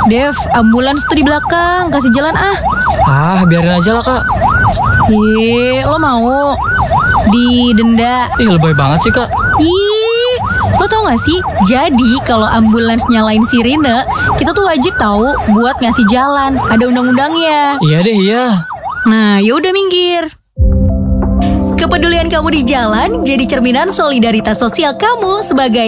Dev, ambulans tuh di belakang, kasih jalan ah. Biarin aja lah kak. Lo mau didenda? Ih, lebay banget sih kak. Ih, lo tau gak sih? Jadi kalau ambulans nyalain sirine, kita tuh wajib tahu buat ngasih jalan. Ada undang-undangnya. Iya deh, iya. Nah, yaudah minggir. Kepedulian kamu di jalan jadi cerminan solidaritas sosial kamu sebagai